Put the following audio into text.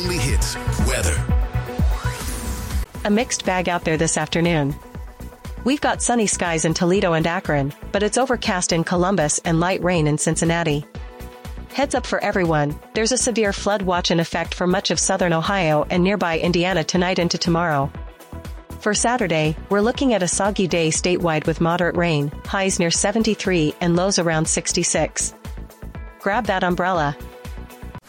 only hits weather. A mixed bag out there this afternoon. We've got sunny skies in Toledo and Akron, but it's overcast in Columbus and light rain in Cincinnati. Heads up for everyone, there's a severe flood watch in effect for much of southern Ohio and nearby Indiana tonight into tomorrow. For Saturday, we're looking at a soggy day statewide with moderate rain, highs near 73 and lows around 66. Grab that umbrella.